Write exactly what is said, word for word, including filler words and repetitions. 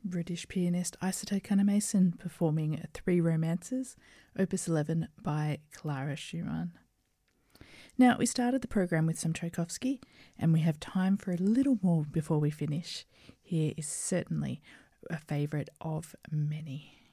British pianist Isato Kannemason performing Three Romances, Opus eleven by Clara Schumann. Now, we started the program with some Tchaikovsky, and we have time for a little more before we finish. Here is certainly a favourite of many.